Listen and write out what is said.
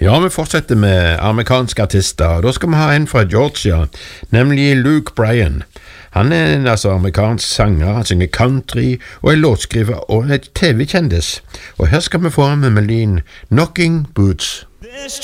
Ja, vi fortsetter med amerikanske artister. Da skal vi ha en fra Georgia, nemlig Luke Bryan. Han er en amerikansk sanger, han synger country og er låtskriver og et TV-kjendis. Og her skal vi få ham med melodien Knocking Boots.